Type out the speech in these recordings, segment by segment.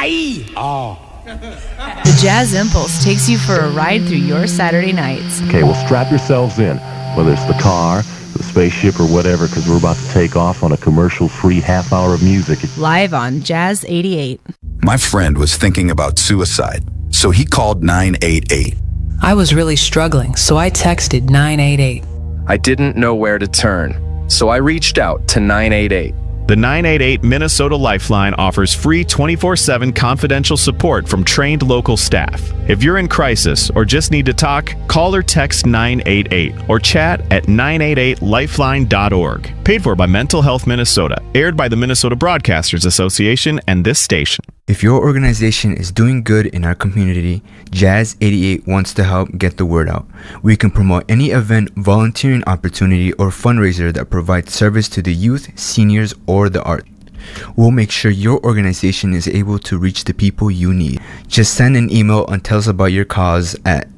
Aye. Oh. The Jazz Impulse takes you for a ride through your Saturday nights. Okay, well, strap yourselves in, whether it's the car, the spaceship, or whatever, because we're about to take off on a commercial-free half hour of music. Live on Jazz 88. My friend was thinking about suicide, so he called 988. I was really struggling, so I texted 988. I didn't know where to turn, so I reached out to 988. The 988 Minnesota Lifeline offers free 24/7 confidential support from trained local staff. If you're in crisis or just need to talk, call or text 988 or chat at 988lifeline.org. Paid for by Mental Health Minnesota. Aired by the Minnesota Broadcasters Association and this station. If your organization is doing good in our community, Jazz 88 wants to help get the word out. We can promote any event, volunteering opportunity, or fundraiser that provides service to the youth, seniors, or the arts. We'll make sure your organization is able to reach the people you need. Just send an email and tell us about your cause at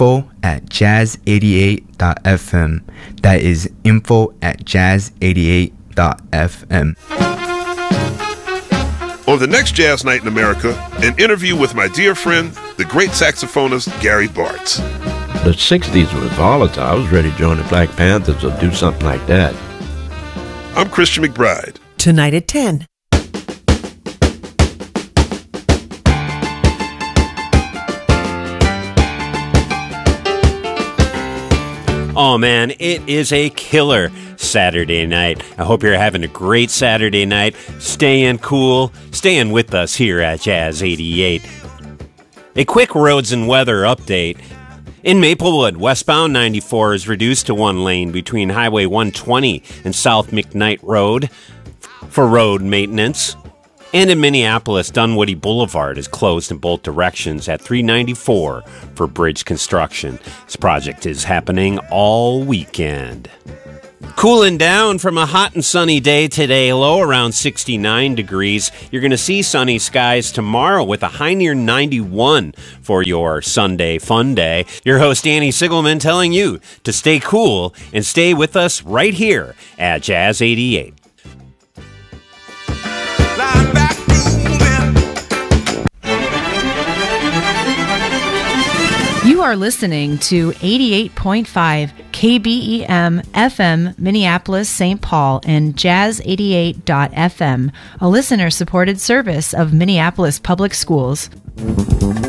info@jazz88.fm. That is info@jazz88.fm. On the next Jazz Night in America, an interview with my dear friend, the great saxophonist Gary Bartz. The 60s was volatile. I was ready to join the Black Panthers or do something like that. I'm Christian McBride. Tonight at 10. Oh man, it is a killer Saturday night. I hope you're having a great Saturday night, staying cool, staying with us here at Jazz 88. A quick roads and weather update. In Maplewood, westbound 94 is reduced to one lane between Highway 120 and South McKnight Road for road maintenance. And in Minneapolis, Dunwoody Boulevard is closed in both directions at 394 for bridge construction. This project is happening all weekend. Cooling down from a hot and sunny day today, low around 69 degrees. You're going to see sunny skies tomorrow with a high near 91 for your Sunday fun day. Your host, Danny Sigelman, telling you to stay cool and stay with us right here at Jazz 88. You are listening to 88.5 KBEM FM Minneapolis, St. Paul, and Jazz88.fm, a listener-supported service of Minneapolis Public Schools.